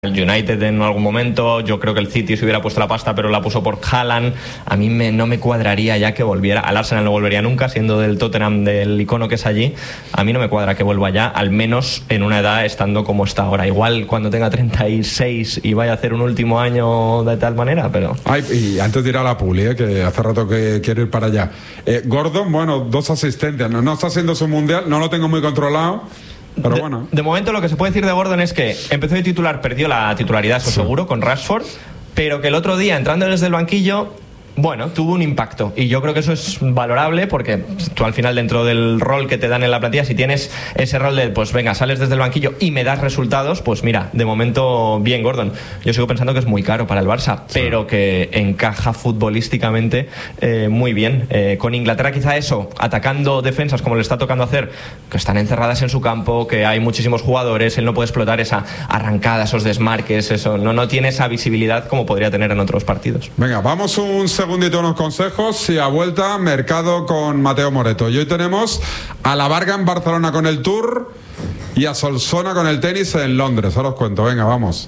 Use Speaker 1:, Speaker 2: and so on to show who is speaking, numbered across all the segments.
Speaker 1: El United en algún momento, yo creo que el City se hubiera puesto la pasta, pero la puso por Haaland. A mí no me cuadraría ya que volviera. Al Arsenal no volvería nunca, siendo del Tottenham, del icono que es allí. A mí no me cuadra que vuelva ya, al menos en una edad estando como está ahora. Igual cuando tenga 36 y vaya a hacer un último año de tal manera, pero...
Speaker 2: Ay, y antes de ir a la Publi, que hace rato que quiero ir para allá. Gordon, bueno, 2 asistencias. No está haciendo su mundial, no lo tengo muy controlado. Pero bueno.
Speaker 1: De momento lo que se puede decir de Gordon es que empezó de titular, perdió la titularidad, eso seguro, con Rashford, pero que el otro día, entrando desde el banquillo, bueno, tuvo un impacto. Y yo creo que eso es valorable porque tú al final, dentro del rol que te dan en la plantilla, si tienes ese rol de, pues venga, sales desde el banquillo y me das resultados, pues mira, de momento bien Gordon. Yo sigo pensando que es muy caro para el Barça, pero que encaja futbolísticamente muy bien. Con Inglaterra quizá eso, atacando defensas como le está tocando hacer, que están encerradas en su campo, que hay muchísimos jugadores, él no puede explotar esa arrancada, esos desmarques, eso no tiene esa visibilidad como podría tener en otros partidos.
Speaker 2: Venga, vamos un segundito unos consejos y a vuelta mercado con Mateo Moreto. Y hoy tenemos a la Varga en Barcelona con el Tour y a Solsona con el tenis en Londres. Ahora os cuento, venga, vamos.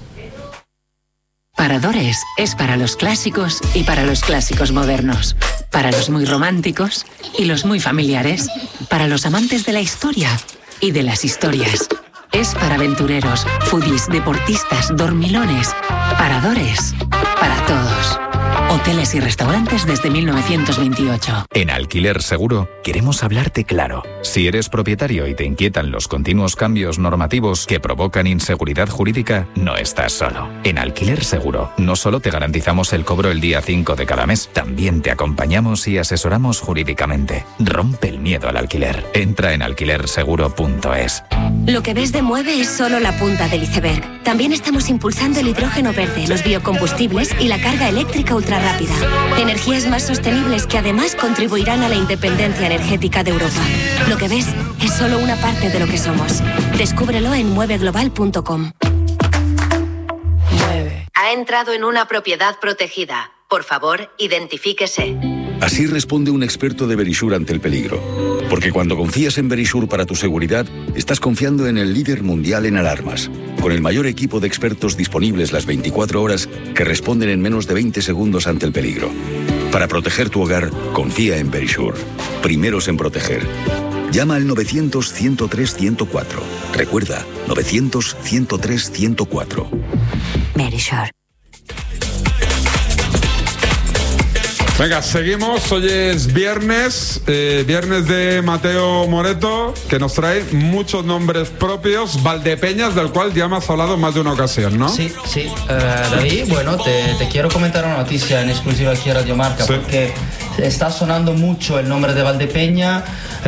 Speaker 3: Paradores es para los clásicos y para los clásicos modernos, para los muy románticos y los muy familiares, para los amantes de la historia y de las historias. Es para aventureros, foodies, deportistas, dormilones. Paradores, para todos. Hoteles y restaurantes desde 1928.
Speaker 4: En Alquiler Seguro queremos hablarte claro. Si eres propietario y te inquietan los continuos cambios normativos que provocan inseguridad jurídica, no estás solo. En Alquiler Seguro no solo te garantizamos el cobro el día 5 de cada mes, también te acompañamos y asesoramos jurídicamente. Rompe el miedo al alquiler. Entra en alquilerseguro.es.
Speaker 5: Lo que ves de Mueve es solo la punta del iceberg. También estamos impulsando el hidrógeno verde, los biocombustibles y la carga eléctrica ultra rápida. Energías más sostenibles que además contribuirán a la independencia energética de Europa. Lo que ves es solo una parte de lo que somos. Descúbrelo en mueveglobal.com.
Speaker 6: Ha entrado en una propiedad protegida. Por favor, identifíquese.
Speaker 7: Así responde un experto de Verisure ante el peligro. Porque cuando confías en Verisure para tu seguridad, estás confiando en el líder mundial en alarmas, con el mayor equipo de expertos disponibles las 24 horas que responden en menos de 20 segundos ante el peligro. Para proteger tu hogar, confía en Verisure. Primeros en proteger. Llama al 900-103-104. Recuerda, 900-103-104.
Speaker 5: Verisure.
Speaker 2: Venga, seguimos. Hoy es viernes, viernes de Mateo Moreto, que nos trae muchos nombres propios. Valdepeñas, del cual ya me has hablado en más de una ocasión, ¿no?
Speaker 8: Sí. David, bueno, te quiero comentar una noticia en exclusiva aquí a Radio Marca, porque está sonando mucho el nombre de Valdepeña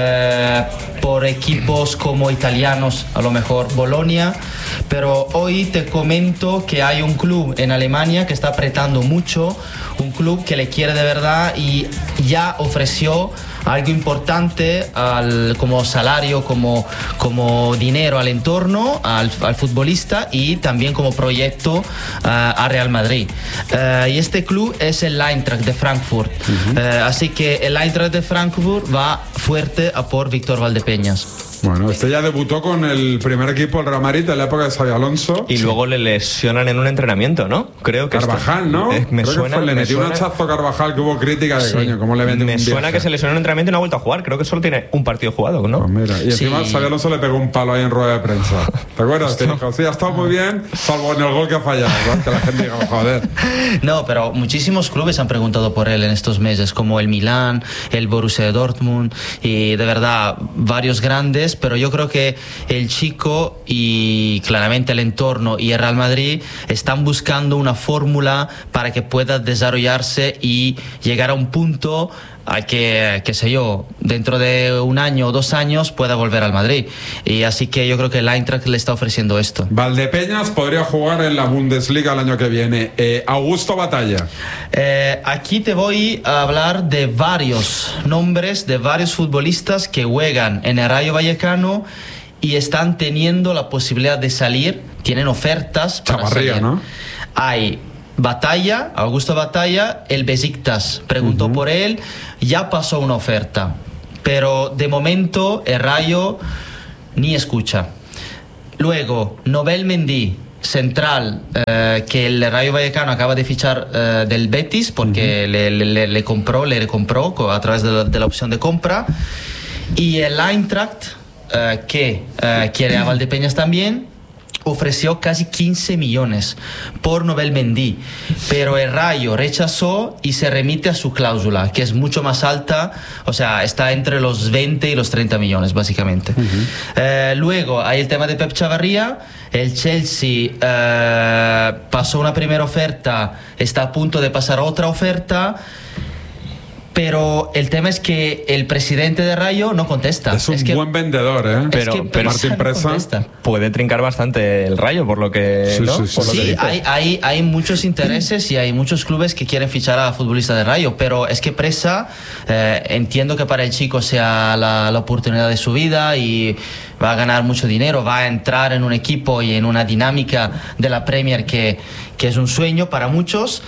Speaker 8: por equipos como italianos, a lo mejor Bolonia, pero hoy te comento que hay un club en Alemania que está apretando mucho, un club que le quiere de verdad y ya ofreció algo importante como salario, como dinero al entorno, al futbolista y también como proyecto a Real Madrid. Y este club es el Eintracht de Frankfurt. Así que el Eintracht de Frankfurt va fuerte a por Víctor Valdepeñas.
Speaker 2: Bueno, este ya debutó con el primer equipo, el Real Madrid, en la época de Xabi Alonso.
Speaker 1: Y luego le lesionan en un entrenamiento, ¿no? Creo que
Speaker 2: Carvajal, ¿no?
Speaker 1: Me suena,
Speaker 2: le metió un hachazo a Carvajal que hubo crítica de coño, ¿cómo le vende un viaje?
Speaker 1: Me suena que se lesionó en un entrenamiento y no ha vuelto a jugar. Creo que solo tiene un partido jugado, ¿no?
Speaker 2: Pues mira, y encima Xabi Alonso le pegó un palo ahí en rueda de prensa. ¿Te acuerdas? Que dijo, sí, ha estado muy bien, salvo en el gol que ha fallado, ¿no? Que la gente diga, joder.
Speaker 8: No, pero muchísimos clubes han preguntado por él en estos meses, como el Milán, el Borussia de Dortmund, y de verdad, varios grandes, pero yo creo que el chico y claramente el entorno y el Real Madrid están buscando una fórmula para que pueda desarrollarse y llegar a un punto a que, qué sé yo, dentro de un año o 2 años pueda volver al Madrid. Y así que yo creo que el Eintracht le está ofreciendo esto.
Speaker 2: Valdepeñas podría jugar en la Bundesliga el año que viene. Augusto Batalla.
Speaker 8: Aquí te voy a hablar de varios nombres, de varios futbolistas que juegan en el Rayo Vallecano y están teniendo la posibilidad de salir, tienen ofertas para
Speaker 2: Chavarría,
Speaker 8: salir.
Speaker 2: ¿no?
Speaker 8: Hay Batalla, Augusto Batalla, el Besiktas preguntó por él, ya pasó una oferta, pero de momento el Rayo ni escucha. Luego, Nobel Mendy, central que el Rayo Vallecano acaba de fichar del Betis porque le compró a través de la opción de compra, y el Eintracht que quiere a Valdepeñas también ofreció casi 15 millones por Nobel Mendy, pero el Rayo rechazó y se remite a su cláusula, que es mucho más alta, o sea, está entre los 20 y los 30 millones básicamente. Luego hay el tema de Pep Chavarría. El Chelsea pasó una primera oferta, está a punto de pasar otra oferta, pero el tema es que el presidente de Rayo no contesta.
Speaker 2: Es un buen vendedor, ¿eh?
Speaker 1: Pero
Speaker 2: Martín Presa
Speaker 1: puede trincar bastante el Rayo, por lo que...
Speaker 8: Sí, hay muchos intereses y hay muchos clubes que quieren fichar a futbolistas de Rayo, pero es que Presa, entiendo que para el chico sea la oportunidad de su vida y va a ganar mucho dinero, va a entrar en un equipo y en una dinámica de la Premier que es un sueño para muchos,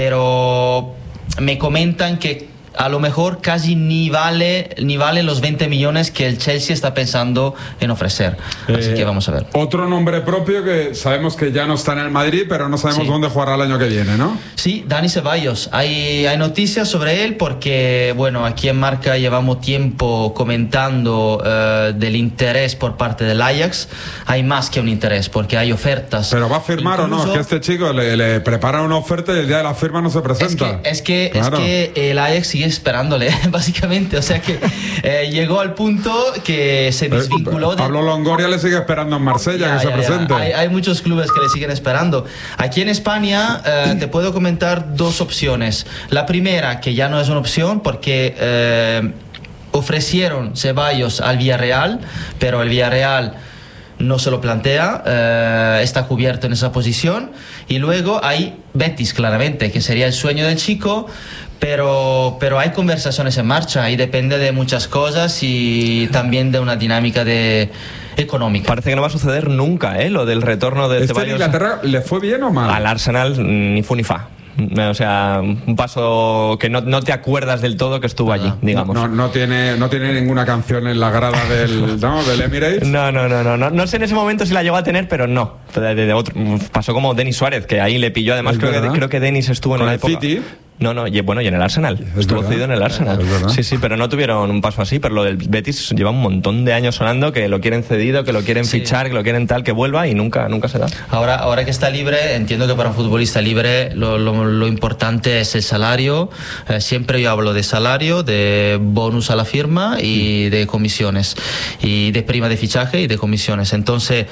Speaker 8: pero me comentan que a lo mejor casi ni vale los 20 millones que el Chelsea está pensando en ofrecer. Así que vamos a ver.
Speaker 2: Otro nombre propio que sabemos que ya no está en el Madrid, pero no sabemos dónde jugará el año que viene, ¿no?
Speaker 8: Sí, Dani Ceballos. Hay noticias sobre él porque, bueno, aquí en Marca llevamos tiempo comentando del interés por parte del Ajax. Hay más que un interés porque hay ofertas.
Speaker 2: ¿Pero va a firmar o no? Es que este chico le prepara una oferta y el día de la firma no se presenta.
Speaker 8: Es que el Ajax sigue esperándole, básicamente. O sea que llegó al punto que se desvinculó de...
Speaker 2: Pablo Longoria le sigue esperando en Marsella que se presente.
Speaker 8: Hay muchos clubes que le siguen esperando. Aquí en España te puedo comentar dos opciones. La primera, que ya no es una opción porque ofrecieron Ceballos al Villarreal, pero el Villarreal no se lo plantea, está cubierto en esa posición. Y luego hay Betis, claramente, que sería el sueño del chico, pero hay conversaciones en marcha y depende de muchas cosas y también de una dinámica económica.
Speaker 1: Parece que no va a suceder nunca, lo del retorno de Ceballos.
Speaker 2: ¿En Inglaterra le fue bien o mal?
Speaker 1: Al Arsenal ni fu ni fa. O sea, un paso que no te acuerdas del todo que estuvo allí, digamos.
Speaker 2: No tiene ninguna canción en la grada del Emirates.
Speaker 1: No sé en ese momento si la llegó a tener, pero no. Pasó como Denis Suárez, que ahí le pilló. Además, creo que Denis estuvo en la época.
Speaker 2: City.
Speaker 1: Y en el Arsenal. Estuvo cedido en el Arsenal. Sí, pero no tuvieron un paso así. Pero lo del Betis lleva un montón de años sonando que lo quieren cedido, que lo quieren fichar, que lo quieren tal, que vuelva y nunca se da.
Speaker 8: Ahora que está libre, entiendo que para un futbolista libre lo importante es el salario. Siempre yo hablo de salario, de bonus a la firma y de comisiones. Y de prima de fichaje y de comisiones. Entonces,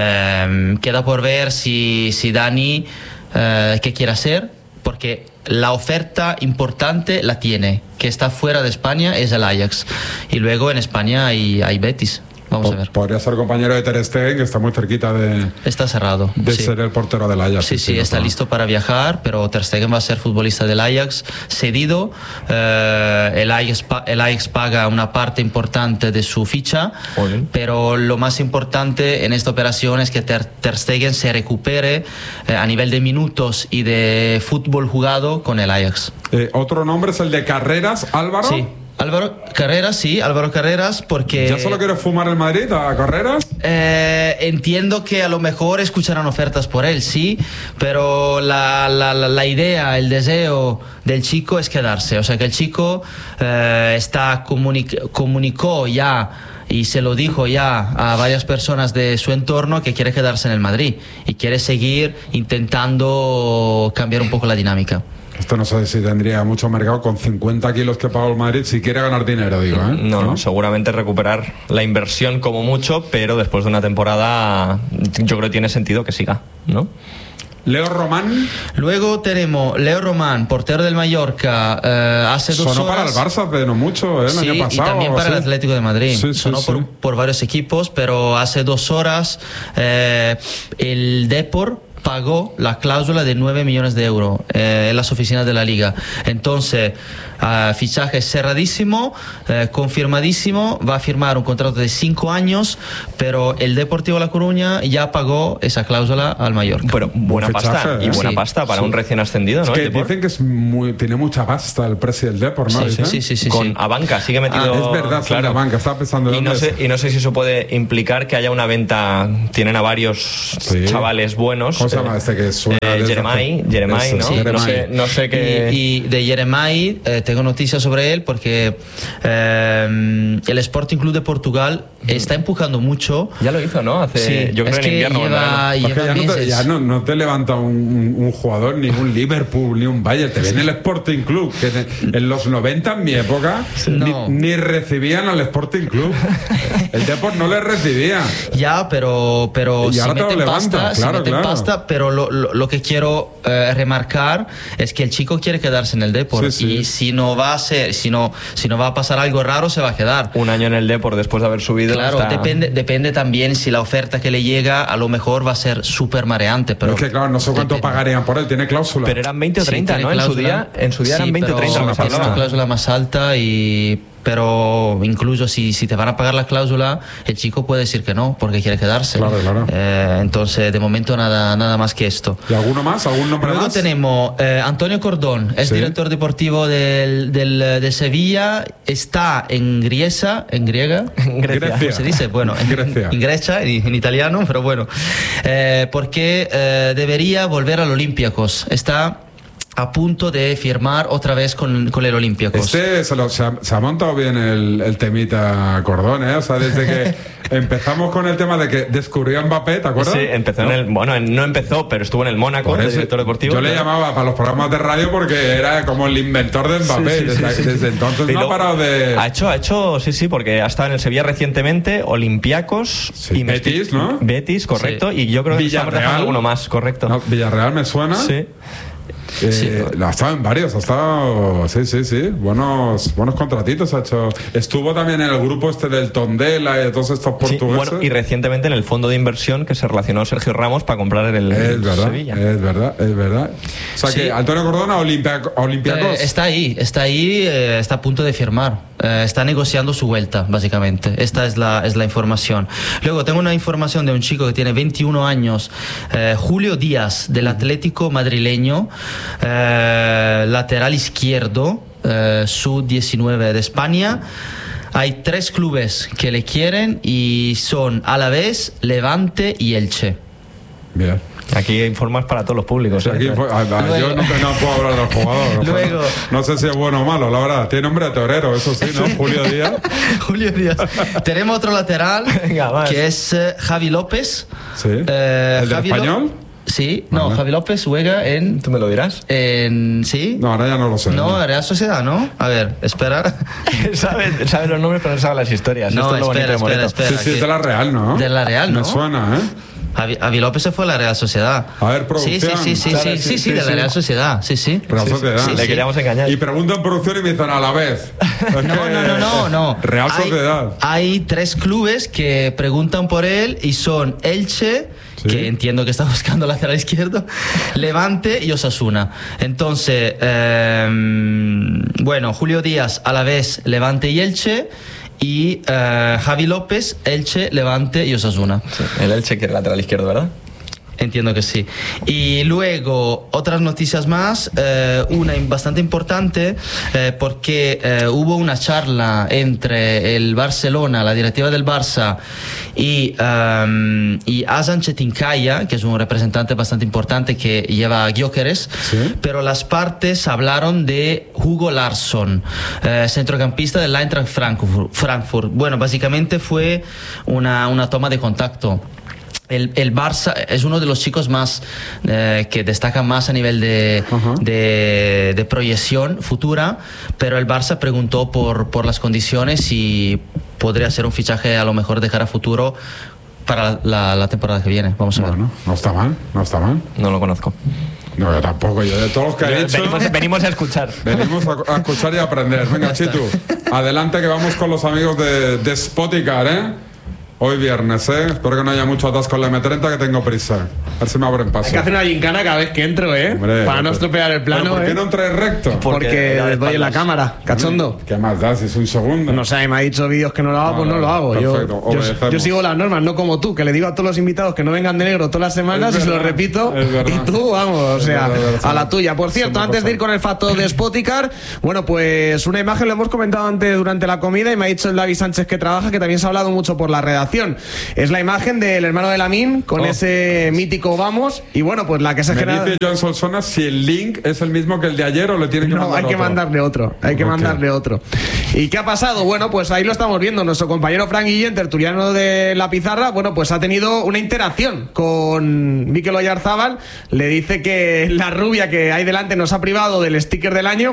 Speaker 8: queda por ver si Dani qué quiere hacer, porque la oferta importante la tiene, que está fuera de España es el Ajax, y luego en España hay Betis. Vamos a ver.
Speaker 2: Podría ser compañero de Ter Stegen, que está muy cerquita de...
Speaker 8: Está cerrado.
Speaker 2: De ser el portero del Ajax.
Speaker 8: Sí, está listo para viajar, pero Ter Stegen va a ser futbolista del Ajax cedido. El Ajax paga una parte importante de su ficha, pero lo más importante en esta operación es que Ter Stegen se recupere a nivel de minutos y de fútbol jugado con el Ajax.
Speaker 2: Otro nombre es el de Carreras, Álvaro.
Speaker 8: Sí. Álvaro Carreras, porque...
Speaker 2: ¿Ya solo quieres fumar el Madrid a Carreras?
Speaker 8: Entiendo que a lo mejor escucharán ofertas por él, sí, pero la idea, el deseo del chico es quedarse. O sea que el chico comunicó ya y se lo dijo ya a varias personas de su entorno que quiere quedarse en el Madrid y quiere seguir intentando cambiar un poco la dinámica.
Speaker 2: Esto no sé si tendría mucho mercado con 50 kilos que pagó el Madrid, si quiere ganar dinero, digo, ¿eh?
Speaker 1: No, seguramente recuperar la inversión como mucho, pero después de una temporada yo creo que tiene sentido que siga, ¿no?
Speaker 2: Leo Román.
Speaker 8: Luego tenemos Leo Román, portero del Mallorca, hace 2 horas.
Speaker 2: Sonó para el Barça, pero no mucho, el año pasado.
Speaker 8: Y también para el Atlético de Madrid. Sonó por varios equipos, pero hace 2 horas el Depor pagó la cláusula de 9 millones de euros en las oficinas de la liga. Entonces, fichaje cerradísimo, confirmadísimo, va a firmar un contrato de 5 años, pero el Deportivo La Coruña ya pagó esa cláusula al Mallorca.
Speaker 1: Pero buena
Speaker 2: Fichaje,
Speaker 1: pasta, y buena pasta para un recién ascendido, ¿no?
Speaker 2: Es que dicen que tiene mucha pasta el precio del Depor, ¿no?
Speaker 8: Sí.
Speaker 1: Con Abanca sigue metido.
Speaker 2: Es verdad, claro. Abanca, estaba pensando
Speaker 1: y no sé si eso puede implicar que haya una venta. Tienen a varios chavales buenos.
Speaker 2: ¿Cómo se llama este que suena?
Speaker 1: Jeremai, ¿no?
Speaker 8: Sí,
Speaker 1: no sé qué.
Speaker 8: Y de Jeremai tengo noticias sobre él porque el Sporting Club de Portugal está empujando mucho.
Speaker 1: Ya lo hizo, ¿no? Yo creo que en invierno.
Speaker 2: Ya no te levanta un jugador, ni un Liverpool, ni un Bayern. Te viene el Sporting Club, que en los 90, en mi época, ni recibían al Sporting Club. El Depor no le recibía.
Speaker 8: Ya, pero
Speaker 2: y
Speaker 8: si
Speaker 2: ahora te lo
Speaker 8: meten
Speaker 2: levanta,
Speaker 8: pasta, pasta, pero lo que quiero remarcar es que el chico quiere quedarse en el Depor, y si no va a pasar algo raro, se va a quedar.
Speaker 1: Un año en el Depor después de haber subido.
Speaker 8: Claro, depende también si la oferta que le llega a lo mejor va a ser súper mareante. Pero
Speaker 2: es que claro, no sé cuánto pagarían por él, tiene cláusula.
Speaker 1: Pero eran 20 o 30, ¿no?
Speaker 8: Cláusula.
Speaker 1: En su día eran 20 o 30.
Speaker 8: Tiene una cláusula más alta pero incluso si te van a pagar la cláusula, el chico puede decir que no porque quiere quedarse.
Speaker 2: Claro.
Speaker 8: Entonces de momento nada más que esto.
Speaker 2: ¿Y alguno más? ¿Algún nombre
Speaker 8: Luego
Speaker 2: más?
Speaker 8: tenemos Antonio Cordón, es director deportivo de Sevilla, está en Griesa, en griega, ¿cómo se dice? Bueno, en Grecia, en italiano, pero bueno, porque debería volver al Olympiacos. Está a punto de firmar otra vez con el Olympiacos.
Speaker 2: Se ha montado bien el temita Cordón, ¿eh? O sea, desde que empezamos con el tema de que descubrió a Mbappé, ¿te acuerdas?
Speaker 1: Sí, empezó no empezó, pero estuvo en el Mónaco, de director deportivo.
Speaker 2: Yo le llamaba para los programas de radio porque era como el inventor de Mbappé. Desde entonces no ha parado de...
Speaker 1: Ha hecho, porque ha estado en el Sevilla recientemente, Olympiacos y
Speaker 2: Betis, ¿no?
Speaker 1: Betis, correcto, y yo creo que estamos dejando alguno más, correcto.
Speaker 2: No, Villarreal me suena.
Speaker 1: Sí.
Speaker 2: Ha estado en varios, buenos contratitos ha hecho. Estuvo también en el grupo del Tondela y de todos estos portugueses.
Speaker 1: Y recientemente en el fondo de inversión que se relacionó Sergio Ramos para comprar el Sevilla.
Speaker 2: Es verdad. O sea que Antonio Cordón a Olympiacos.
Speaker 8: Está ahí, está a punto de firmar. Está negociando su vuelta, básicamente. Esta es la información. Luego tengo una información de un chico que tiene 21 años, Julio Díaz, del Atlético madrileño, lateral izquierdo, sub-19 de España. Hay 3 clubes que le quieren y son Alavés, Levante y Elche.
Speaker 2: Bien.
Speaker 1: Aquí informas para todos los públicos.
Speaker 2: Yo no puedo hablar del jugador.
Speaker 8: Luego,
Speaker 2: no sé si es bueno o malo, la verdad. Tiene nombre de torero, eso sí, ¿no? Julio Díaz.
Speaker 8: Julio Díaz. Tenemos otro lateral que es Javi López.
Speaker 2: Sí. ¿El del Español?
Speaker 8: Sí, no, Javi López juega en...
Speaker 1: ¿Tú me lo dirás?
Speaker 8: Sí.
Speaker 2: No, ahora ya no lo sé.
Speaker 8: No, Real Sociedad, ¿no? A ver, espera.
Speaker 1: sabe los nombres, pero no sabe las historias.
Speaker 8: No,
Speaker 1: esto es
Speaker 8: espera.
Speaker 2: Sí, es de la Real, ¿no?
Speaker 8: De la Real, ¿no?
Speaker 2: Me suena, ¿eh?
Speaker 8: Javi López se fue a la Real Sociedad.
Speaker 2: A ver, producción.
Speaker 8: Sí, de la Real Sociedad. Sí.
Speaker 2: Real Sociedad.
Speaker 1: Le queríamos engañar.
Speaker 2: Y preguntan producción y me dicen a la vez.
Speaker 8: No.
Speaker 2: Real Sociedad.
Speaker 8: Hay 3 clubes que preguntan por él y son Elche, que entiendo que está buscando lateral izquierdo, Levante y Osasuna. Entonces, Julio Díaz, Alavés, Levante y Elche. Y Javi López, Elche, Levante y Osasuna.
Speaker 1: Sí, el Elche que es lateral izquierdo, ¿verdad?
Speaker 8: Entiendo que sí. Y luego, otras noticias más, una bastante importante, porque hubo una charla entre el Barcelona, la directiva del Barça, y Hasan Çetinkaya, que es un representante bastante importante que lleva a Gyökeres, pero las partes hablaron de Hugo Larsson, centrocampista del Eintracht Frankfurt. Bueno, básicamente fue una toma de contacto. El Barça es uno de los chicos más que destacan más a nivel de proyección futura, pero el Barça preguntó por las condiciones y podría ser un fichaje a lo mejor de cara a futuro para la temporada que viene. Vamos a ver.
Speaker 2: Bueno, no está mal.
Speaker 1: No lo conozco.
Speaker 2: No, yo tampoco. Yo de todos los que he dicho...
Speaker 1: Venimos a escuchar.
Speaker 2: Venimos a escuchar y a aprender. Venga, Chitu, adelante que vamos con los amigos de Spoticar, ¿eh? Hoy viernes, espero que no haya mucho atasco en la M30, que tengo prisa. A ver si me abren paso.
Speaker 9: Hay que hacer una gincana cada vez que entro,
Speaker 2: Hombre,
Speaker 9: para no estropear el plano.
Speaker 2: ¿Por qué no entres recto?
Speaker 9: Porque les doy en la cámara, cachondo.
Speaker 2: ¿Qué más da si es un segundo?
Speaker 9: No sé, me ha dicho vídeos que no lo hago, pues no lo hago. Yo sigo las normas, no como tú, que le digo a todos los invitados que no vengan de negro todas las semanas y se lo repito. Y tú, vamos, o sea, a la tuya. Por cierto, antes de ir con el facto de Spoticar, bueno, pues una imagen lo hemos comentado antes durante la comida y me ha dicho el David Sánchez que trabaja, que también se ha hablado mucho por la redacción. Es la imagen del hermano de Lamine con ese mítico vamos, y bueno, pues la que se genera.
Speaker 2: Me dice Joan Solsona si el link es el mismo que el de ayer o le tienen que mandar
Speaker 9: hay que
Speaker 2: otro.
Speaker 9: mandarle otro, hay que mandarle otro. ¿Y qué ha pasado? Bueno, pues ahí lo estamos viendo. Nuestro compañero Fran Guillén, tertuliano de La Pizarra, bueno, pues ha tenido una interacción con Mikel Oyarzábal. Le dice que la rubia que hay delante nos ha privado del sticker del año,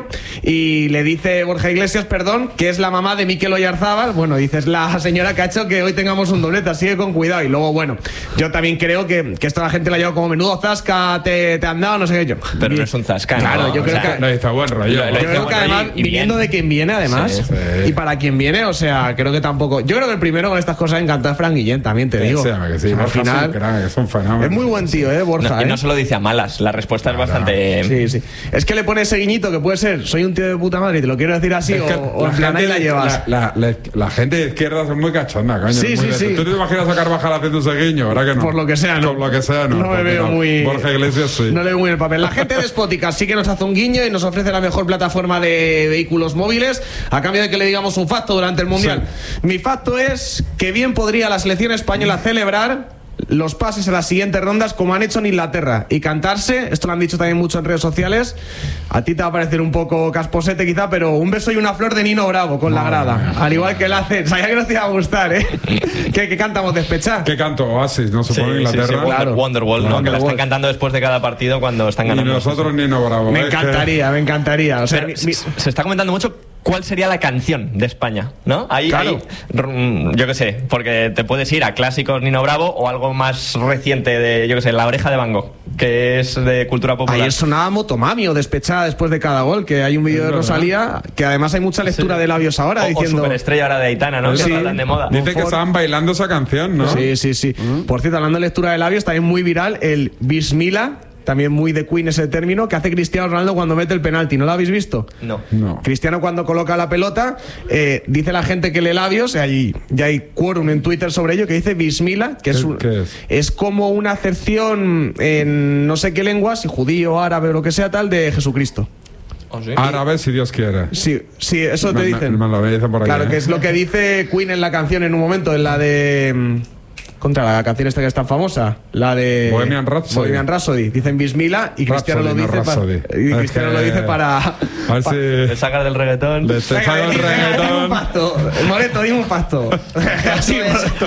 Speaker 9: y le dice Borja Iglesias, perdón, que es la mamá de Mikel Oyarzábal. Bueno, dice, es la señora que ha hecho que hoy tengamos un doblete, así que con cuidado. Y luego, bueno, yo también creo que esto la gente la lleva como menudo zasca, te han dado, no sé qué yo.
Speaker 1: Pero no es un zasca,
Speaker 9: claro,
Speaker 1: ¿no?
Speaker 9: yo creo que
Speaker 2: lo hizo buen rollo.
Speaker 9: Yo creo que además, viniendo de quien viene, además,
Speaker 2: sí.
Speaker 9: y para quien viene, o sea, creo que tampoco. Yo creo que el primero con estas cosas encanta es Fran Guillén, también te digo.
Speaker 2: Que sí,
Speaker 9: al final,
Speaker 2: es un fenómeno.
Speaker 9: Es muy buen tío, Borja.
Speaker 1: Y no se lo dice a malas, la respuesta es bastante.
Speaker 9: Sí. Es que le pone ese guiñito que puede ser, soy un tío de puta madre y te lo quiero decir así, o en plan ahí la llevas.
Speaker 2: La gente de izquierda es muy cachonda, coño.
Speaker 9: Sí.
Speaker 2: ¿Tú te imaginas a Carvajal haciendo ese guiño? ¿Verdad que no?
Speaker 9: Por lo que sea, no.
Speaker 2: Por lo que sea, no.
Speaker 9: No me veo muy.
Speaker 2: Borja Iglesias sí.
Speaker 9: No le veo muy el papel. La gente de Spoticar sí que nos hace un guiño y nos ofrece la mejor plataforma de vehículos móviles a cambio de que le digamos un facto durante el Mundial. Sí. Mi facto es que bien podría la selección española celebrar los pases a las siguientes rondas como han hecho en Inglaterra y cantarse, esto lo han dicho también mucho en redes sociales, a ti te va a parecer un poco casposete quizá, pero un beso y una flor de Nino Bravo con la grada, al igual que él hace. Sabía que no te iba a gustar, ¿Qué cantamos, Despechar?
Speaker 2: ¿Qué canto? Oasis, ¿no? Supongo en Inglaterra.
Speaker 1: Sí, claro. Wonderwall, ¿no? Que la están cantando después de cada partido cuando están ganando.
Speaker 2: Y nosotros Nino Bravo.
Speaker 9: Me encantaría. O sea,
Speaker 1: se está comentando mucho cuál sería la canción de España, ¿no? Ahí, yo qué sé, porque te puedes ir a clásicos Nino Bravo o algo más reciente de, yo qué sé, La Oreja de Van Gogh, que es de cultura popular.
Speaker 9: Ayer sonaba Motomami o Despechada después de cada gol, que hay un vídeo de Rosalía, que además hay mucha lectura de labios ahora, diciendo...
Speaker 1: O Superestrella ahora de Aitana, ¿no?
Speaker 9: Sí.
Speaker 1: Que están de moda.
Speaker 2: Dice que estaban bailando esa canción, ¿no?
Speaker 9: Sí. Por cierto, hablando de lectura de labios, también muy viral el Bismillah, también muy de Queen ese término, que hace Cristiano Ronaldo cuando mete el penalti. ¿No lo habéis visto?
Speaker 1: No.
Speaker 9: Cristiano cuando coloca la pelota, dice la gente que lee labios, ya hay quórum en Twitter sobre ello, que dice Bismillah, que es como una acepción en no sé qué lenguas, si judío, árabe o lo que sea tal, de Jesucristo.
Speaker 1: ¿Oh, sí?
Speaker 2: Árabe, si Dios quiere.
Speaker 9: Sí, eso te dicen.
Speaker 2: Me lo dicen por aquí.
Speaker 9: Claro, que es lo que dice Queen en la canción en un momento, en la de... contra la canción esta que es tan famosa, la de
Speaker 2: Bohemian Rhapsody.
Speaker 9: Dicen Bismillah y Cristiano lo dice para
Speaker 2: a ver si
Speaker 1: le sacar del reggaetón.
Speaker 2: Le saca el reggaetón.
Speaker 9: Moreto, dime un pacto. Así,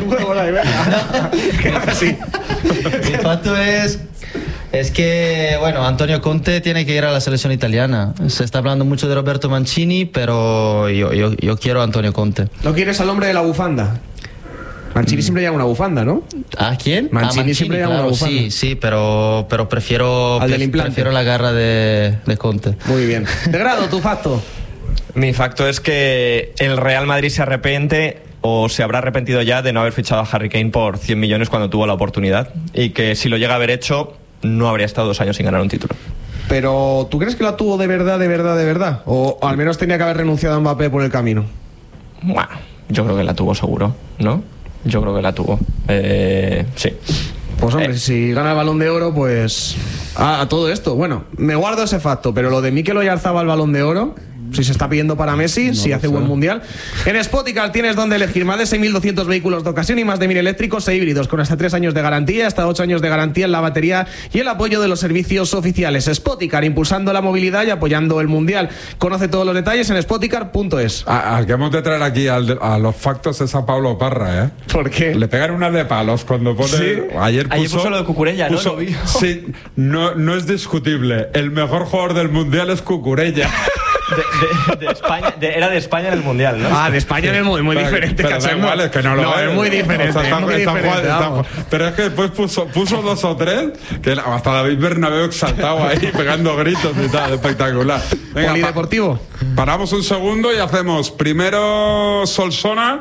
Speaker 9: así.
Speaker 8: Mi pacto es que, bueno, Antonio Conte tiene que ir a la selección italiana. Se está hablando mucho de Roberto Mancini, pero yo quiero a Antonio Conte.
Speaker 9: ¿No quieres al hombre de la bufanda? Mancini siempre lleva una bufanda, ¿no?
Speaker 8: ¿A quién?
Speaker 9: Mancini siempre lleva una bufanda.
Speaker 8: Sí, pero prefiero la garra de Conte.
Speaker 9: Muy bien. De grado, tu facto.
Speaker 1: Mi facto es que el Real Madrid se arrepiente o se habrá arrepentido ya de no haber fichado a Harry Kane por 100 millones cuando tuvo la oportunidad, y que si lo llega a haber hecho no habría estado 2 años sin ganar un título.
Speaker 9: Pero ¿tú crees que la tuvo de verdad? ¿O al menos tenía que haber renunciado a Mbappé por el camino?
Speaker 1: Bueno, yo creo que la tuvo seguro, ¿no? Yo creo que la tuvo. Sí.
Speaker 9: Pues hombre, si gana el Balón de Oro, pues... a todo esto, bueno, me guardo ese facto, pero lo de Mikel Oyarzábal el Balón de Oro... Si se está pidiendo para Messi, si hace buen mundial. En Spoticar tienes donde elegir más de 6.200 vehículos de ocasión y más de 1.000 eléctricos e híbridos, con hasta 3 años de garantía, hasta 8 años de garantía en la batería y el apoyo de los servicios oficiales. Spoticar, impulsando la movilidad y apoyando el mundial. Conoce todos los detalles en spoticar.es.
Speaker 2: Al que hemos de traer aquí a los factos es a Pablo Parra, ¿eh?
Speaker 9: ¿Por qué?
Speaker 2: Le pegan una de palos cuando pone...
Speaker 9: ¿Sí?
Speaker 2: Ayer puso
Speaker 1: lo de Cucurella, ¿no?
Speaker 2: Sí, no es discutible. El mejor jugador del mundial es Cucurella.
Speaker 1: De España, era de España en el Mundial, ¿no?
Speaker 9: De España en el Mundial, muy diferente.
Speaker 2: Pero da igual, es que no lo
Speaker 9: es muy diferente.
Speaker 2: O sea, pero es que después puso 2 o 3 que hasta David Bernabéu exaltado ahí, pegando gritos y tal, espectacular. Venga,
Speaker 9: Polideportivo.
Speaker 2: Paramos un segundo y hacemos primero Solsona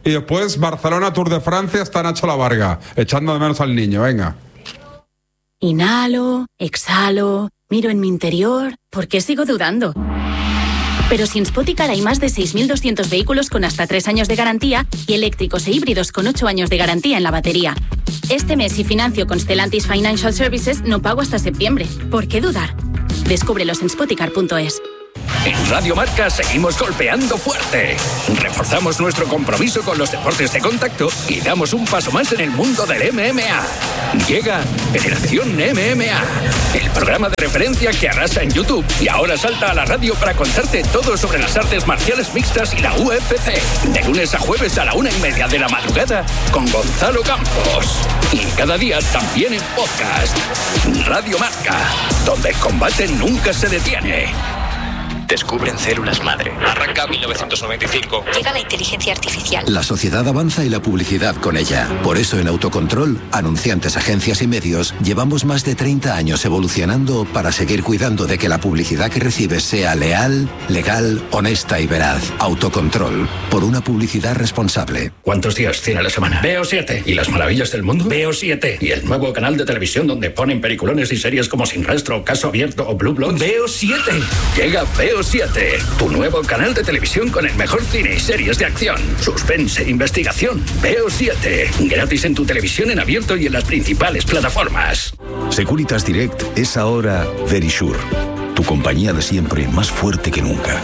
Speaker 2: y después Barcelona Tour de Francia, está Nacho Lavarga, echando de menos al niño, venga.
Speaker 10: Inhalo, exhalo, miro en mi interior. ¿Por qué sigo dudando? Pero si en Spoticar hay más de 6.200 vehículos con hasta 3 años de garantía y eléctricos e híbridos con 8 años de garantía en la batería. Este mes, si financio con Stellantis Financial Services, no pago hasta septiembre. ¿Por qué dudar? Descúbrelos en Spoticar.es.
Speaker 11: En Radio Marca seguimos golpeando fuerte. Reforzamos nuestro compromiso con los deportes de contacto y damos un paso más en el mundo del MMA. Llega Generación MMA, el programa de referencia que arrasa en YouTube y ahora salta a la radio para contarte todo sobre las artes marciales mixtas y la UFC. De lunes a jueves a la 1:30 de la madrugada con Gonzalo Campos. Y cada día también en podcast. Radio Marca, donde el combate nunca se detiene.
Speaker 12: Descubren células madre. Arranca 1995.
Speaker 5: Llega la inteligencia artificial.
Speaker 13: La sociedad avanza y la publicidad con ella. Por eso en Autocontrol, anunciantes, agencias y medios, llevamos más de 30 años evolucionando para seguir cuidando de que la publicidad que recibes sea leal, legal, honesta y veraz. Autocontrol. Por una publicidad responsable.
Speaker 11: ¿Cuántos días tiene la semana? Veo 7. ¿Y las maravillas del mundo? Veo 7. ¿Y el nuevo canal de televisión donde ponen peliculones y series como Sin Rastro, Caso Abierto o Blue Bloods? Veo 7. Llega Veo 7, tu nuevo canal de televisión con el mejor cine y series de acción, suspense e investigación. Veo 7, gratis en tu televisión en abierto y en las principales plataformas.
Speaker 7: Securitas Direct es ahora Verisure, tu compañía de siempre más fuerte que nunca.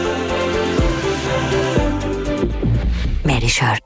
Speaker 5: Verisure.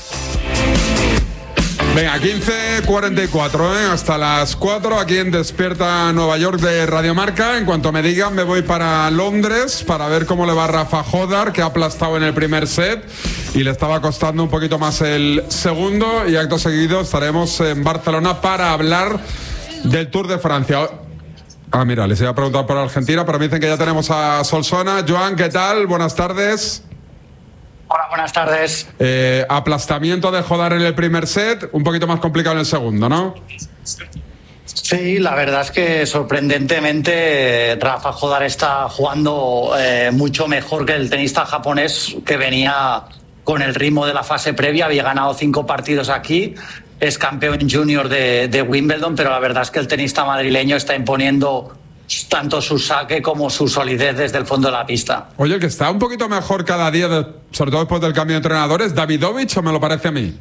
Speaker 2: Venga, 15:44, hasta las 4, aquí en Despierta Nueva York de Radio Marca. En cuanto me digan, me voy para Londres para ver cómo le va a Rafa Jodar, que ha aplastado en el primer set y le estaba costando un poquito más el segundo. Y acto seguido estaremos en Barcelona para hablar del Tour de Francia. Mira, les iba a preguntar por Argentina, pero me dicen que ya tenemos a Solsona. Joan, ¿qué tal? Buenas tardes.
Speaker 14: Hola, buenas tardes.
Speaker 2: Aplastamiento de Jodar en el primer set, un poquito más complicado en el segundo, ¿no?
Speaker 14: Sí, la verdad es que sorprendentemente Rafa Jodar está jugando mucho mejor que el tenista japonés, que venía con el ritmo de la fase previa, había ganado 5 partidos aquí, es campeón junior de Wimbledon, pero la verdad es que el tenista madrileño está imponiendo tanto su saque como su solidez desde el fondo de la pista.
Speaker 2: Oye, el que está un poquito mejor cada día, sobre todo después del cambio de entrenadores, ¿Davidovich o me lo parece a mí?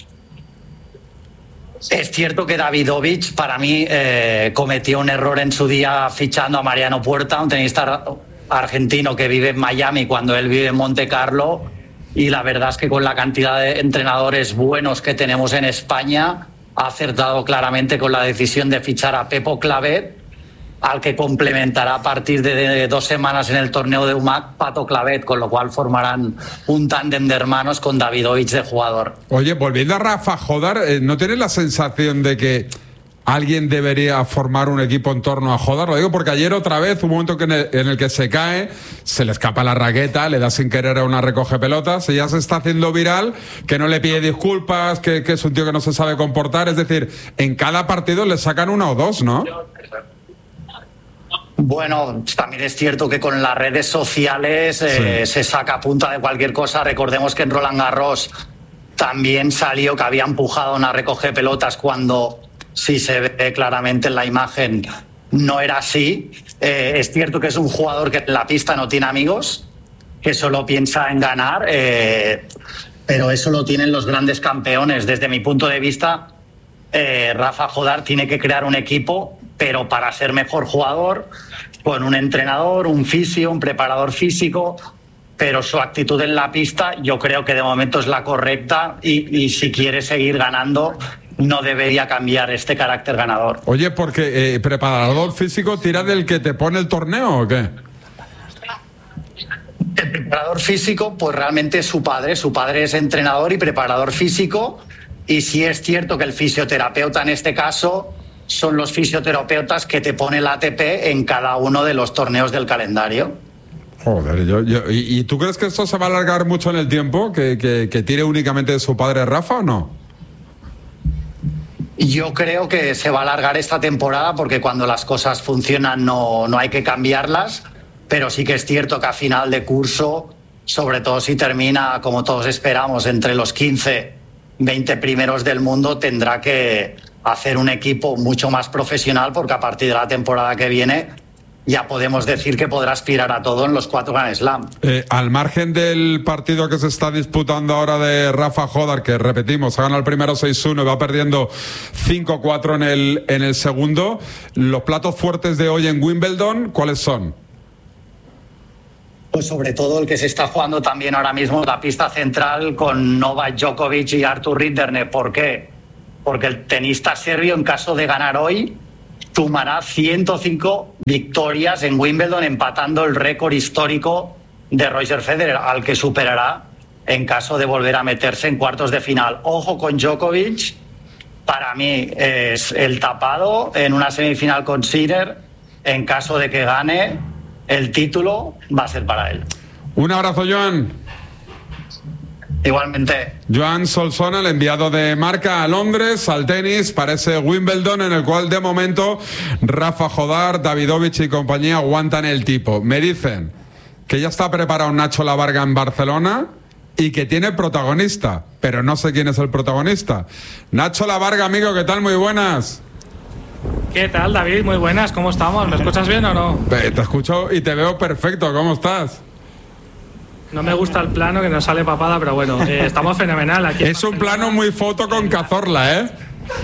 Speaker 14: Es cierto que Davidovich para mí cometió un error en su día fichando a Mariano Puerta, un tenista argentino que vive en Miami cuando él vive en Monte Carlo, y la verdad es que con la cantidad de entrenadores buenos que tenemos en España ha acertado claramente con la decisión de fichar a Pepo Clavet, al que complementará a partir de 2 semanas en el torneo de UMAC Pato Clavet, con lo cual formarán un tándem de hermanos con Davidovich de jugador.
Speaker 2: Oye, volviendo a Rafa Jodar, ¿no tienes la sensación de que alguien debería formar un equipo en torno a Jodar? Lo digo porque ayer otra vez, un momento en el que se cae, se le escapa la raqueta, le da sin querer a una recoge pelotas y ya se está haciendo viral, que no le pide disculpas, que es un tío que no se sabe comportar. Es decir, en cada partido le sacan 1 o 2, ¿no?
Speaker 14: Bueno, también es cierto que con las redes sociales se saca punta de cualquier cosa. Recordemos que en Roland Garros también salió que había empujado una recoge pelotas cuando sí se ve claramente en la imagen no era así. Es cierto que es un jugador que en la pista no tiene amigos, que solo piensa en ganar, pero eso lo tienen los grandes campeones. Desde mi punto de vista, Rafa Jodar tiene que crear un equipo, pero para ser mejor jugador, con un entrenador, un fisio, un preparador físico, pero su actitud en la pista yo creo que de momento es la correcta y si quiere seguir ganando no debería cambiar este carácter ganador.
Speaker 2: Oye, porque preparador físico, ¿tira del que te pone el torneo o qué?
Speaker 14: El preparador físico, pues realmente es su padre. Su padre es entrenador y preparador físico, y sí es cierto que el fisioterapeuta en este caso son los fisioterapeutas que te pone el ATP en cada uno de los torneos del calendario.
Speaker 2: Joder, ¿y tú crees que esto se va a alargar mucho en el tiempo? ¿Que tire únicamente de su padre Rafa o no?
Speaker 14: Yo creo que se va a alargar esta temporada porque cuando las cosas funcionan no hay que cambiarlas, pero sí que es cierto que a final de curso sobre todo si termina, como todos esperamos, entre los 15, 20 primeros del mundo, tendrá que hacer un equipo mucho más profesional, porque a partir de la temporada que viene ya podemos decir que podrá aspirar a todo en los 4 Grand Slam.
Speaker 2: Al margen del partido que se está disputando ahora de Rafa Jodar, que repetimos, ha ganado el primero 6-1 y va perdiendo 5-4 en el segundo, los platos fuertes de hoy en Wimbledon, ¿cuáles son?
Speaker 14: Pues sobre todo el que se está jugando también ahora mismo, la pista central con Novak Djokovic y Arthur Rinderknech. ¿Por qué? Porque el tenista serbio, en caso de ganar hoy, sumará 105 victorias en Wimbledon, empatando el récord histórico de Roger Federer, al que superará en caso de volver a meterse en cuartos de final. Ojo con Djokovic, para mí es el tapado en una semifinal con Sinner. En caso de que gane, el título va a ser para él.
Speaker 2: Un abrazo, Joan.
Speaker 14: Igualmente.
Speaker 2: Joan Solsona, el enviado de Marca a Londres, al tenis, para ese Wimbledon en el cual de momento Rafa Jodar, Davidovich y compañía aguantan el tipo. Me dicen que ya está preparado Nacho Lavarga en Barcelona y que tiene protagonista, pero no sé quién es el protagonista. Nacho Lavarga, amigo, ¿qué tal? Muy buenas.
Speaker 15: ¿Qué tal, David? Muy buenas, ¿cómo estamos? ¿Me escuchas bien o no?
Speaker 2: Te escucho y te veo perfecto, ¿cómo estás?
Speaker 15: No me gusta el plano, que nos sale papada, pero bueno, estamos fenomenal aquí.
Speaker 2: Es un plano muy foto con Cazorla, ¿eh?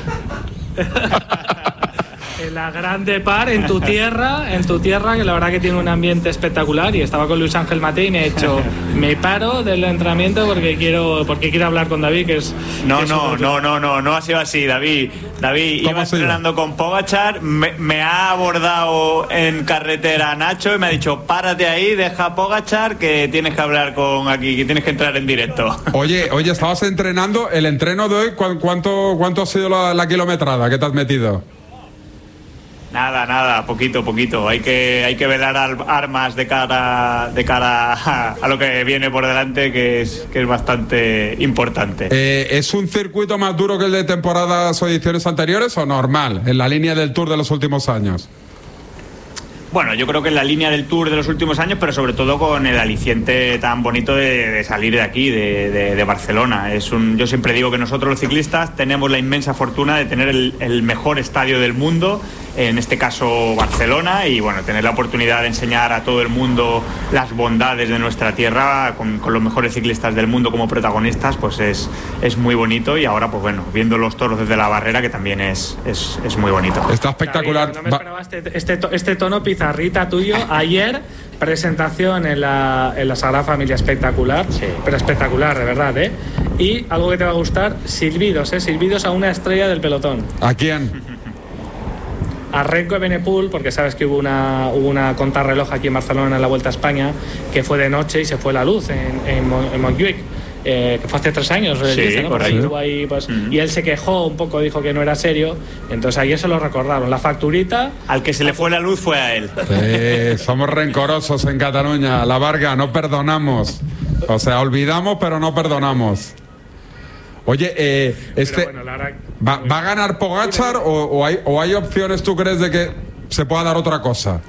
Speaker 15: En la Grande Par, en tu tierra, que la verdad que tiene un ambiente espectacular, y estaba con Luis Ángel Matei y me ha dicho, me paro del entrenamiento porque quiero hablar con David, que es...
Speaker 16: No ha sido así, David. Iba entrenando con Pogačar, me ha abordado en carretera Nacho y me ha dicho, párate ahí, deja a Pogačar, que tienes que hablar con aquí, que tienes que entrar en directo.
Speaker 2: Oye, estabas entrenando, el entreno de hoy, ¿cuánto ha sido la kilometrada que te has metido?
Speaker 16: Nada, poquito. Hay que velar armas de cara a lo que viene por delante, que es bastante importante.
Speaker 2: ¿Es un circuito más duro que el de temporadas o ediciones anteriores o normal, en la línea del Tour de los últimos años?
Speaker 16: Bueno, yo creo que en la línea del Tour de los últimos años, pero sobre todo con el aliciente tan bonito de salir de aquí, de Barcelona. Yo siempre digo que nosotros los ciclistas tenemos la inmensa fortuna de tener el mejor estadio del mundo, en este caso Barcelona, y bueno, tener la oportunidad de enseñar a todo el mundo las bondades de nuestra tierra con los mejores ciclistas del mundo como protagonistas, pues es muy bonito. Y ahora, pues bueno, viendo los toros desde la barrera, que también es muy bonito.
Speaker 2: Está espectacular.
Speaker 15: David, no me esperaba este tono pizarrita tuyo. Ayer, presentación en la Sagrada Familia, espectacular, sí. Pero espectacular, de verdad, ¿eh? Y algo que te va a gustar, silbidos a una estrella del pelotón.
Speaker 2: ¿A quién?
Speaker 15: A Renko Evenepoel, porque sabes que hubo una contrarreloj aquí en Barcelona en la Vuelta a España, que fue de noche y se fue la luz en Montjuic, que fue hace 3 años,
Speaker 16: sí,
Speaker 15: dice, ¿no?
Speaker 16: Correcto.
Speaker 15: Ahí, pues, y él se quejó un poco, dijo que no era serio, entonces ayer se lo recordaron, la facturita.
Speaker 16: Al que se le fue la luz fue a él.
Speaker 2: Sí, somos rencorosos en Cataluña, Lavarga, no perdonamos, o sea, olvidamos pero no perdonamos. Oye,
Speaker 15: bueno,
Speaker 2: ¿va a ganar Pogačar o hay opciones, tú crees, de que se pueda dar otra cosa?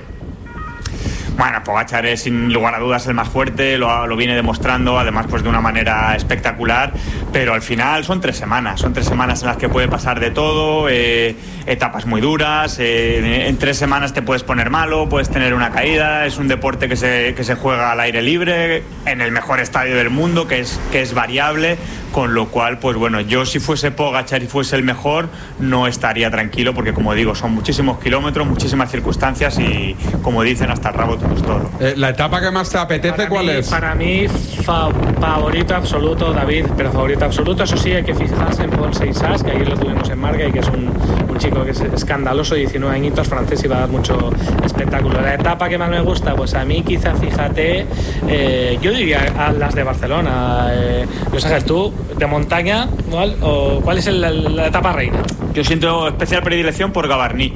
Speaker 16: Bueno, Pogačar es sin lugar a dudas el más fuerte, lo viene demostrando, además pues de una manera espectacular, pero al final son 3 semanas en las que puede pasar de todo, etapas muy duras, en 3 semanas te puedes poner malo, puedes tener una caída, es un deporte que se juega al aire libre, en el mejor estadio del mundo, que es variable, con lo cual, pues bueno, yo si fuese Pogačar y fuese el mejor, no estaría tranquilo, porque como digo, son muchísimos kilómetros, muchísimas circunstancias y, como dicen, hasta el rabo todo es toro.
Speaker 2: ¿La etapa que más te apetece cuál es?
Speaker 15: Para mí, favorito absoluto, David, pero favorito absoluto. Eso sí, hay que fijarse en Paul Seixas, que ayer lo tuvimos en Marca y que es un chico que es escandaloso, 19 añitos, francés, y va a dar mucho espectáculo. La etapa que más me gusta, pues a mí quizá, fíjate, yo diría a las de Barcelona. Luis Ángel, tú, de montaña, ¿cuál es la etapa reina?
Speaker 16: Yo siento especial predilección por Gavarní.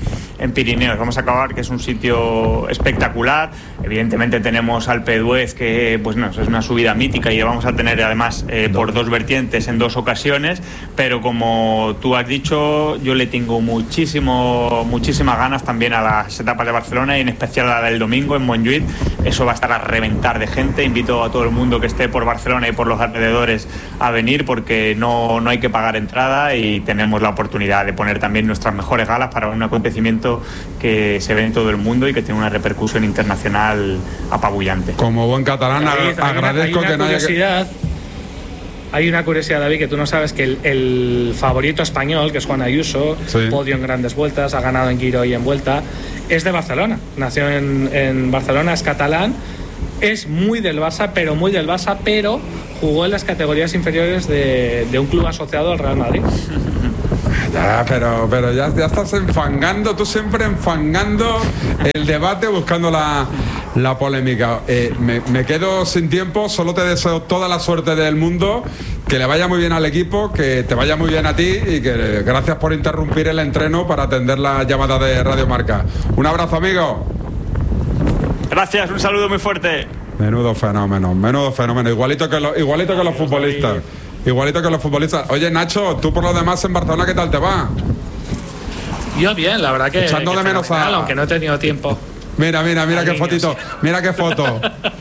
Speaker 16: Pirineos. Vamos a acabar, que es un sitio espectacular. Evidentemente tenemos Alpe d'Huez, que pues no, es una subida mítica y vamos a tener además por 2 vertientes en 2 ocasiones, pero como tú has dicho, yo le tengo muchísimas ganas también a las etapas de Barcelona y en especial a la del domingo en Montjuïc. Eso va a estar a reventar de gente. Invito a todo el mundo que esté por Barcelona y por los alrededores a venir, porque no hay que pagar entrada y tenemos la oportunidad de poner también nuestras mejores galas para un acontecimiento que se ve en todo el mundo y que tiene una repercusión internacional apabullante.
Speaker 2: Como buen catalán,
Speaker 15: David,
Speaker 2: agradezco que no haya...
Speaker 15: Hay una curiosidad, David, que tú no sabes que el favorito español, que es Juan Ayuso, podio en grandes vueltas, ha ganado en Giro y en Vuelta, es de Barcelona. Nació en Barcelona, es catalán, es muy del Barça, pero jugó en las categorías inferiores de un club asociado al Real Madrid.
Speaker 2: Ya, pero ya estás enfangando, tú siempre enfangando el debate, buscando la polémica. Me quedo sin tiempo, solo te deseo toda la suerte del mundo, que le vaya muy bien al equipo, que te vaya muy bien a ti y que gracias por interrumpir el entreno para atender la llamada de Radio Marca. Un abrazo, amigo.
Speaker 16: Gracias, un saludo muy fuerte.
Speaker 2: Menudo fenómeno, igualito que los futbolistas. Igualito que los futbolistas. Oye, Nacho, tú por lo demás en Barcelona, ¿qué tal te va?
Speaker 15: Yo bien, la verdad que
Speaker 2: echando de menos
Speaker 15: aunque no he tenido tiempo.
Speaker 2: Mira qué fotito. Mira qué foto.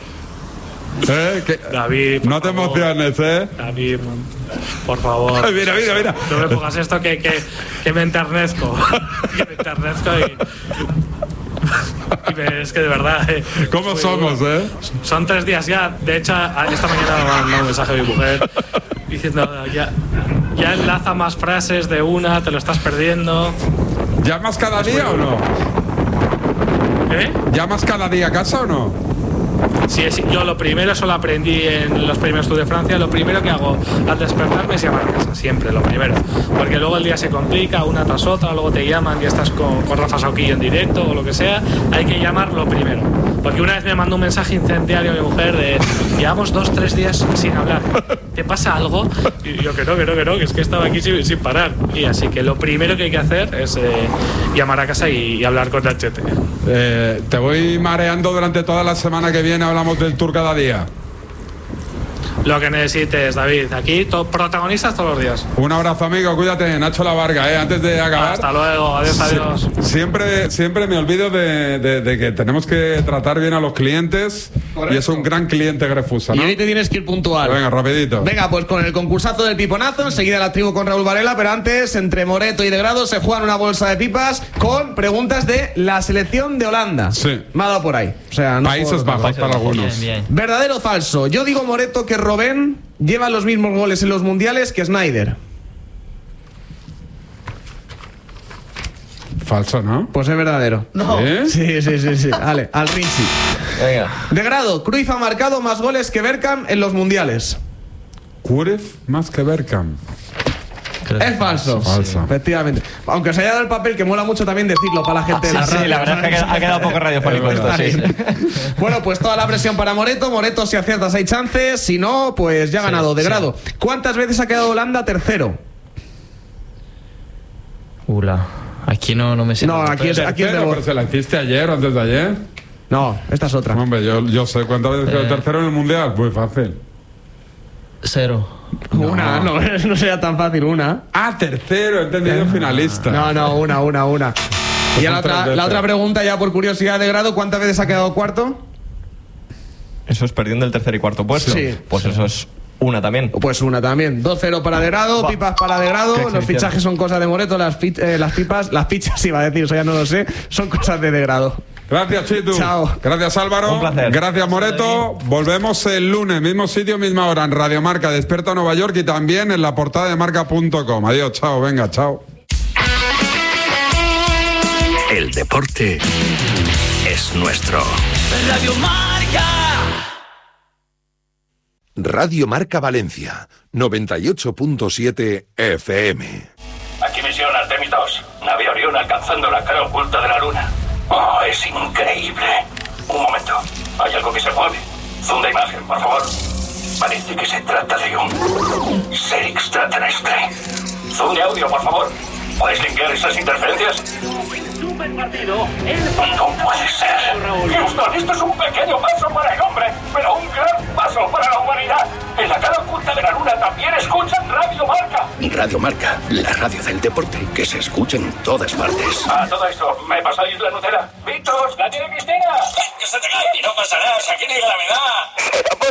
Speaker 15: David,
Speaker 2: no te emociones,
Speaker 15: David, por favor.
Speaker 2: Mira.
Speaker 15: No me pongas esto que me enternezco. Que me enternezco es que de verdad
Speaker 2: ¿cómo somos,
Speaker 15: Son 3 días ya. De hecho, esta mañana me mandó un mensaje a mi mujer diciendo ya enlaza más frases de una, te lo estás perdiendo.
Speaker 2: ¿Llamas cada día o no? ¿Llamas cada día a casa o no?
Speaker 15: Sí, yo lo primero, eso lo aprendí en los primeros Tours de Francia. Lo primero que hago al despertarme es llamar a casa, siempre lo primero, porque luego el día se complica una tras otra, luego te llaman y estás con Rafa Sauquillo en directo o lo que sea. Hay que llamar lo primero, porque una vez me mandó un mensaje incendiario a mi mujer de llevamos 2-3 días sin hablar, ¿te pasa algo? Y yo que no, que es que estaba aquí sin parar. Y así que lo primero que hay que hacer es llamar a casa y hablar con Nachete.
Speaker 2: Te voy mareando durante toda la semana que viene. Hablamos del Tour cada día.
Speaker 15: Lo que necesites, David. Aquí protagonistas todos los días.
Speaker 2: Un abrazo, amigo. Cuídate, Nacho La Varga, antes de acabar.
Speaker 15: Hasta luego. Adiós.
Speaker 2: Siempre me olvido de que tenemos que tratar bien a los clientes. Correcto. Y es un gran cliente Grefusa, ¿no?
Speaker 9: Y ahí te tienes que ir puntual.
Speaker 2: Venga, rapidito.
Speaker 9: Venga, pues con el concursazo del piponazo, enseguida la tribu con Raúl Varela, pero antes, entre Moreto y De Grado, se juegan una bolsa de pipas con preguntas de la selección de Holanda.
Speaker 2: Sí.
Speaker 9: Me ha dado por ahí. O sea, no
Speaker 2: Países Bajos para algunos.
Speaker 1: Bien.
Speaker 9: ¿Verdadero o falso? Yo digo, Moreto, que Robben lleva los mismos goles en los mundiales que Snyder.
Speaker 2: Falso, ¿no?
Speaker 9: Pues es verdadero.
Speaker 15: No.
Speaker 9: Sí. Vale, al Rinchi.
Speaker 1: Venga.
Speaker 9: De Grado, Cruyff ha marcado más goles que Bergkamp en los mundiales.
Speaker 2: Cruyff más que Bergkamp.
Speaker 9: Es falso.
Speaker 2: Falso.
Speaker 9: Efectivamente. Aunque se haya dado el papel, que mola mucho también decirlo para la gente de la radio.
Speaker 1: Sí, la verdad es que ha quedado poco radiofónico esto, sí.
Speaker 9: Bueno, pues toda la presión para Moreto. Moreto, si aciertas hay chances. Si no, pues ya ha ganado. De Grado. ¿Cuántas veces ha quedado Holanda tercero?
Speaker 17: Aquí no me sé.
Speaker 9: No, aquí es de
Speaker 2: pero se la hiciste ayer o antes de ayer.
Speaker 9: No, esta es otra.
Speaker 2: Hombre, yo sé cuántas veces quedó tercero en el mundial. Muy fácil.
Speaker 17: 0.
Speaker 9: Una, no sería tan fácil, una.
Speaker 2: Tercero, he entendido finalista.
Speaker 9: No, una.
Speaker 2: Pues
Speaker 9: y la otra pregunta, ya por curiosidad, De Grado, ¿cuántas veces ha quedado cuarto?
Speaker 1: Eso es perdiendo el tercer y cuarto puesto.
Speaker 9: Sí.
Speaker 1: Pues eso es una también.
Speaker 9: Pues una también. 2-0 para De Grado, pipas para De Grado. Los fichajes son cosas de Moreto, las fichas iba a decir, eso ya no lo sé, son cosas de Grado.
Speaker 2: Gracias, Chitu.
Speaker 9: Chao.
Speaker 2: Gracias, Álvaro.
Speaker 1: Un placer.
Speaker 2: Gracias, Moreto. Volvemos el lunes, mismo sitio, misma hora, en Radio Marca, Despierta Nueva York y también en la portada de marca.com. Adiós, chao, venga, chao.
Speaker 11: El deporte es nuestro.
Speaker 18: Radio Marca.
Speaker 19: Radio Marca Valencia, 98.7 FM.
Speaker 11: Aquí misión Artemis 2. Nave Orión alcanzando la cara oculta de la luna. Oh, es increíble. Un momento. Hay algo que se mueve. Zoom de imagen, por favor. Parece que se trata de un ser extraterrestre. Zoom de audio, por favor. ¿Puedes limpiar esas interferencias?
Speaker 18: partido. No puede ser. Houston, esto es un pequeño paso para el hombre, pero un gran paso para la humanidad. En la cara oculta de la luna también escuchan Radio Marca.
Speaker 11: Radio Marca, la radio del deporte que se escucha en todas partes.
Speaker 18: Todo esto, ¿me pasáis la Nutella? ¡Víctor, la tiene Cristina!
Speaker 11: ¡Que se te cae! Y no pasa nada, aquí no hay gravedad.